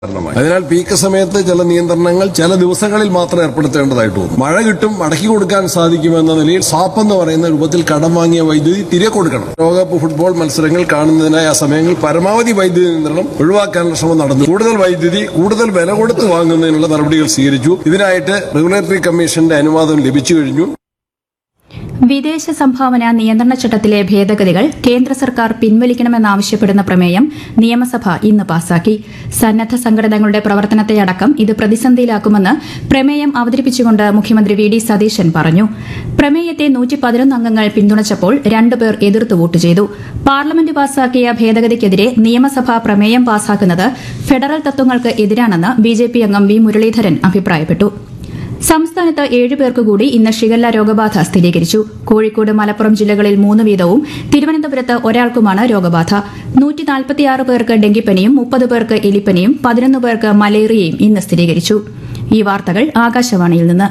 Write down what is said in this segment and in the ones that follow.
അതിനാൽ പീക്ക് സമയത്ത് ചില നിയന്ത്രണങ്ങൾ ചില ദിവസങ്ങളിൽ മാത്രം ഏർപ്പെടുത്തേണ്ടതായിട്ട് വന്നു. മഴ കിട്ടും, മടക്കി കൊടുക്കാൻ സാധിക്കുമെന്ന നിലയിൽ സാപ്പ് എന്ന് പറയുന്ന രൂപത്തിൽ കടം വാങ്ങിയ വൈദ്യുതി തിരികെ കൊടുക്കണം. ലോകകപ്പ് ഫുട്ബോൾ മത്സരങ്ങൾ കാണുന്നതിനായി ആ സമയങ്ങളിൽ പരമാവധി വൈദ്യുതി നിയന്ത്രണം ഒഴിവാക്കാനുള്ള ശ്രമം നടന്നു. കൂടുതൽ വൈദ്യുതി കൂടുതൽ വില കൊടുത്ത് വാങ്ങുന്നതിനുള്ള നടപടികൾ സ്വീകരിച്ചു. ഇതിനായിട്ട് റെഗുലേറ്ററി കമ്മീഷന്റെ അനുവാദം ലഭിച്ചു കഴിഞ്ഞു. വിദേശ സംഭാവന നിയന്ത്രണ ചട്ടത്തിലെ ഭേദഗതികൾ കേന്ദ്ര സർക്കാർ പിൻവലിക്കണമെന്നാവശ്യപ്പെടുന്ന പ്രമേയം നിയമസഭ ഇന്ന് പാസാക്കി. സന്നദ്ധ സംഘടനകളുടെ പ്രവർത്തനത്തെയടക്കം ഇത് പ്രതിസന്ധിയിലാക്കുമെന്ന് പ്രമേയം അവതരിപ്പിച്ചുകൊണ്ട് മുഖ്യമന്ത്രി വി ഡി സതീശൻ പറഞ്ഞു. പ്രമേയത്തെ 111 അംഗങ്ങൾ പിന്തുണച്ചപ്പോൾ 2 പേർ എതിർത്ത് വോട്ട് ചെയ്തു. പാർലമെന്റ് പാസാക്കിയ ഭേദഗതിക്കെതിരെ നിയമസഭ പ്രമേയം പാസാക്കുന്നത് ഫെഡറൽ തത്വങ്ങൾക്ക് എതിരാണെന്ന് ബിജെപി അംഗം വി മുരളീധരൻ അഭിപ്രായപ്പെട്ടു. സംസ്ഥാനത്ത് 7 പേർക്ക് കൂടി ഇന്ന് ഷിഗല്ല രോഗബാധ സ്ഥിരീകരിച്ചു. കോഴിക്കോട്, മലപ്പുറം ജില്ലകളിൽ 3 വീതവും തിരുവനന്തപുരത്ത് ഒരാൾക്കുമാണ് രോഗബാധ. 146 പേർക്ക് ഡെങ്കിപ്പനിയും 30 പേർക്ക് എലിപ്പനിയും 11 പേർക്ക് മലേറിയയും ഇന്ന് സ്ഥിരീകരിച്ചു. ഈ വാർത്തകൾ ആകാശവാണിയിൽ നിന്ന്.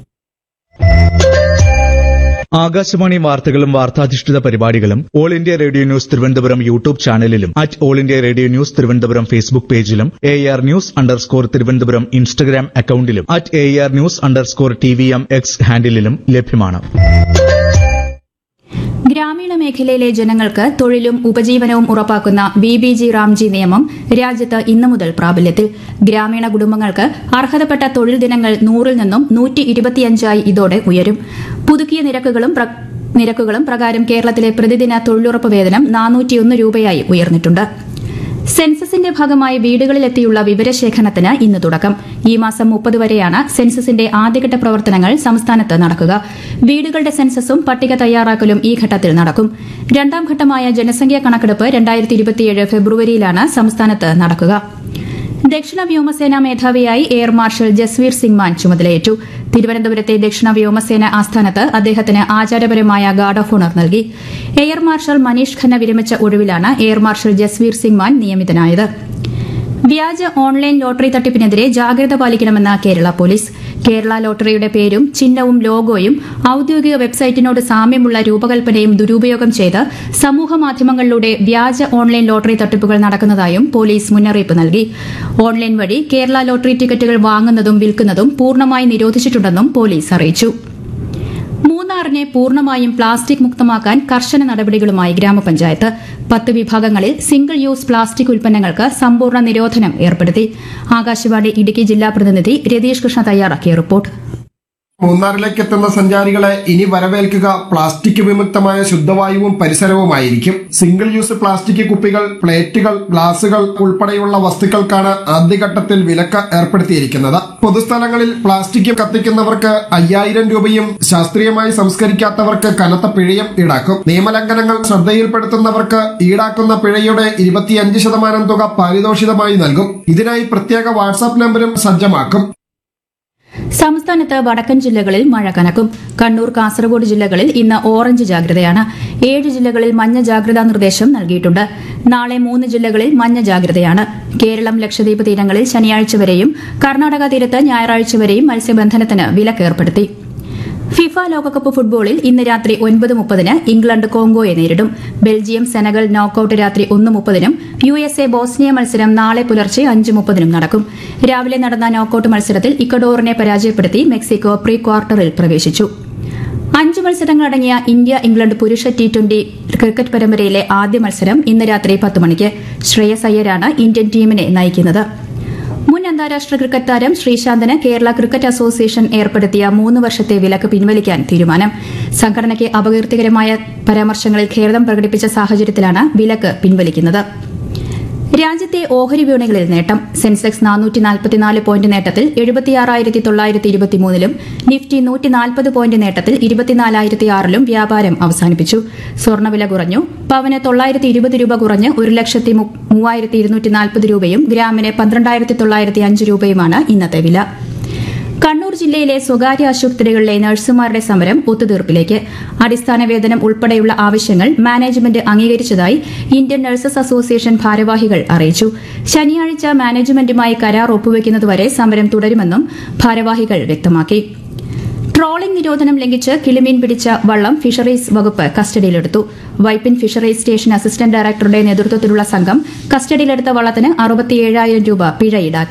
ആകാശവാണി വാർത്തകളും വാർത്താധിഷ്ഠിത പരിപാടികളും all India radio news Thiruvananthapuram YouTube ചാനലിലും all India radio news Thiruvananthapuram Facebook പേജിലും AR News_ തിരുവനന്തപുരം ഇൻസ്റ്റഗ്രാം അക്കൌണ്ടിലും AR News_TVM X ഹാൻഡിലും ലഭ്യമാണ്. ഗ്രാമീണ മേഖലയിലെ ജനങ്ങൾക്ക് തൊഴിലും ഉപജീവനവും ഉറപ്പാക്കുന്ന BBG റാംജി നിയമം രാജ്യത്ത് ഇന്നു മുതൽ പ്രാബല്യത്തിൽ. ഗ്രാമീണ കുടുംബങ്ങൾക്ക് അർഹതപ്പെട്ട തൊഴിൽ ദിനങ്ങൾ 100-ൽ നിന്നും 125 ഇതോടെ ഉയരും. പുതുക്കിയ നിരക്കുകളും പ്രകാരം കേരളത്തിലെ പ്രതിദിന തൊഴിലുറപ്പ് വേതനം 401 രൂപയായി ഉയർന്നിട്ടുണ്ട്. സെൻസസിന്റെ ഭാഗമായി വീടുകളിലെത്തിയുള്ള വിവരശേഖരണത്തിന് ഇന്ന് തുടക്കം. ഈ മാസം 30 വരെയാണ് സെൻസസിന്റെ ആദ്യഘട്ട പ്രവർത്തനങ്ങൾ സംസ്ഥാനത്ത് നടക്കുക. വീടുകളുടെ സെൻസസും പട്ടിക തയ്യാറാക്കലും ഈ ഘട്ടത്തിൽ നടക്കും. രണ്ടാം ഘട്ടമായ ജനസംഖ്യാ കണക്കെടുപ്പ് 2027 ഫെബ്രുവരിയിലാണ് സംസ്ഥാനത്ത് നടക്കുക. ദക്ഷിണ വ്യോമസേനാ മേധാവിയായി എയർ മാർഷൽ ജസ്വീർ സിംഗ് മാൻ ചുമതലയേറ്റു. തിരുവനന്തപുരത്തെ ദക്ഷിണ വ്യോമസേന ആസ്ഥാനത്ത് അദ്ദേഹത്തിന് ആചാരപരമായ ഗാർഡ് ഓഫ് ഓണർ നൽകി. എയർ മാർഷൽ മനീഷ് ഖന്ന വിരമിച്ച ഒഴിവിലാണ് എയർ മാർഷൽ ജസ്വീർ സിംഗ് മാൻ നിയമിതനായത്. വ്യാജ ഓൺലൈൻ ലോട്ടറി തട്ടിപ്പിനെതിരെ ജാഗ്രത പാലിക്കണമെന്ന് കേരള പോലീസ്. കേരള ലോട്ടറിയുടെ പേരും ചിഹ്നവും ലോഗോയും ഔദ്യോഗിക വെബ്സൈറ്റിനോട് സാമ്യമുള്ള രൂപകൽപ്പനയും ദുരുപയോഗം ചെയ്ത് സമൂഹമാധ്യമങ്ങളിലൂടെ വ്യാജ ഓൺലൈൻ ലോട്ടറി തട്ടിപ്പുകൾ നടക്കുന്നതായും പോലീസ് മുന്നറിയിപ്പ് നൽകി. ഓൺലൈൻ വഴി കേരള ലോട്ടറി ടിക്കറ്റുകൾ വാങ്ങുന്നതും വിൽക്കുന്നതും പൂർണ്ണമായി നിരോധിച്ചിട്ടുണ്ടെന്നും പോലീസ് അറിയിച്ചു. മൂന്നാറിനെ പൂർണ്ണമായും പ്ലാസ്റ്റിക് മുക്തമാക്കാൻ കർശന നടപടികളുമായി ഗ്രാമപഞ്ചായത്ത്. 10 വിഭാഗങ്ങളിൽ സിംഗിൾ യൂസ് പ്ലാസ്റ്റിക് ഉൽപ്പന്നങ്ങൾക്ക് സമ്പൂർണ്ണ നിരോധനം ഏർപ്പെടുത്തി. ആകാശവാണി ഇടുക്കി ജില്ലാ പ്രതിനിധി രതീഷ് കൃഷ്ണ തയ്യാറാക്കിയ റിപ്പോർട്ട്. മൂന്നാറിലേക്ക് എത്തുന്ന സഞ്ചാരികളെ ഇനി വരവേൽക്കുക പ്ലാസ്റ്റിക് വിമുക്തമായ ശുദ്ധവായുവും പരിസരവുമായിരിക്കും. സിംഗിൾ യൂസ് പ്ലാസ്റ്റിക് കുപ്പികൾ, പ്ലേറ്റുകൾ, ഗ്ലാസുകൾ ഉൾപ്പെടെയുള്ള വസ്തുക്കൾക്കാണ് ആദ്യഘട്ടത്തിൽ വിലക്ക് ഏർപ്പെടുത്തിയിരിക്കുന്നത്. പൊതുസ്ഥലങ്ങളിൽ പ്ലാസ്റ്റിക് കത്തിക്കുന്നവർക്ക് 5000 രൂപയും ശാസ്ത്രീയമായി സംസ്കരിക്കാത്തവർക്ക് കനത്ത പിഴയും ഈടാക്കും. നിയമലംഘനങ്ങൾ ശ്രദ്ധയിൽപ്പെടുത്തുന്നവർക്ക് ഈടാക്കുന്ന പിഴയുടെ 25% തുക പാരിതോഷികമായി നൽകും. ഇതിനായി പ്രത്യേക വാട്സാപ്പ് നമ്പരും സജ്ജമാക്കും. സംസ്ഥാനത്ത് വടക്കൻ ജില്ലകളിൽ മഴ കനക്കും. കണ്ണൂർ, കാസർഗോഡ് ജില്ലകളിൽ ഇന്ന് ഓറഞ്ച് ജാഗ്രതയാണ്. 7 ജില്ലകളിൽ മഞ്ഞ ജാഗ്രതാ നിർദ്ദേശം നൽകിയിട്ടുണ്ട്. നാളെ 3 ജില്ലകളിൽ മഞ്ഞ ജാഗ്രതയാണ്. കേരളം, ലക്ഷദ്വീപ് തീരങ്ങളിൽ ശനിയാഴ്ച വരെയും കർണാടക തീരത്ത് ഞായറാഴ്ച വരെയും മത്സ്യബന്ധനത്തിന് വിലക്ക് ഏർപ്പെടുത്തി. ഫിഫ ലോകകപ്പ് ഫുട്ബോളിൽ ഇന്ന് രാത്രി 9:30 ഇംഗ്ലണ്ട് കോങ്കോയെ നേരിടും. ബെൽജിയം, സെനഗൽ നോക്കൌട്ട് രാത്രി 1:30 USA ബോസ്നിയ മത്സരം നാളെ പുലർച്ചെ 5:30 നടക്കും. രാവിലെ നടന്ന നോക്കൌട്ട് മത്സരത്തിൽ ഇക്വഡോറിനെ പരാജയപ്പെടുത്തി മെക്സിക്കോ പ്രീ ക്വാർട്ടറിൽ പ്രവേശിച്ചു. 5 മത്സരങ്ങളടങ്ങിയ ഇന്ത്യ-ഇംഗ്ലണ്ട് പുരുഷ T20 ക്രിക്കറ്റ് പരമ്പരയിലെ ആദ്യ മത്സരം ഇന്ന് രാത്രി 10 മണിക്ക്. ശ്രേയസ് അയ്യരാണ് ഇന്ത്യൻ ടീമിനെ നയിക്കുന്നത്. മുൻ അന്താരാഷ്ട്ര ക്രിക്കറ്റ് താരം ശ്രീശാന്തിന് കേരള ക്രിക്കറ്റ് അസോസിയേഷൻ ഏർപ്പെടുത്തിയ 3 വർഷത്തെ വിലക്ക് പിൻവലിക്കാൻ തീരുമാനം. സംഘടനയ്ക്ക് അപകീർത്തികരമായ പരാമർശങ്ങളിൽ ഖേദം പ്രകടിപ്പിച്ച സാഹചര്യത്തിലാണ് വിലക്ക് പിൻവലിക്കുന്നത്. രാജ്യത്തെ ഓഹരി വിപണികളിൽ നേട്ടം. സെൻസെക്സ് 444 പോയിന്റ് നേട്ടത്തിൽ 76,923-ലും നിഫ്റ്റി 140 പോയിന്റ് നേട്ടത്തിൽ 24,006-ലും വ്യാപാരം അവസാനിപ്പിച്ചു. സ്വർണ്ണവില കുറഞ്ഞു. പവന് 920 രൂപ കുറഞ്ഞ് 1,03,240 രൂപയും ഗ്രാമിന് 12,905 രൂപയുമാണ് ഇന്നത്തെ വില. കണ്ണൂർ ജില്ലയിലെ സ്വകാര്യ ആശുപത്രികളിലെ നഴ്സുമാരുടെ സമരം ഒത്തുതീർപ്പിലേക്ക്. അടിസ്ഥാന വേതനം ഉൾപ്പെടെയുള്ള ആവശ്യങ്ങൾ മാനേജ്മെന്റ് അംഗീകരിച്ചതായി ഇന്ത്യൻ നഴ്സസ് അസോസിയേഷൻ ഭാരവാഹികൾ അറിയിച്ചു. ശനിയാഴ്ച മാനേജ്മെന്റുമായി കരാർ ഒപ്പുവെക്കുന്നതുവരെ സമരം തുടരുമെന്നും ഭാരവാഹികൾ വ്യക്തമാക്കി. ട്രോളിംഗ് നിരോധനം ലംഘിച്ച് കിളിമീൻ പിടിച്ച വള്ളം ഫിഷറീസ് വകുപ്പ് കസ്റ്റഡിയിലെടുത്തു. വൈപ്പിൻ ഫിഷറീസ് സ്റ്റേഷൻ അസിസ്റ്റന്റ് ഡയറക്ടറുടെ നേതൃത്വത്തിലുള്ള സംഘം കസ്റ്റഡിയിലെടുത്ത വള്ളത്തിന് 67,000 രൂപ പിഴ ഈടാക്കി.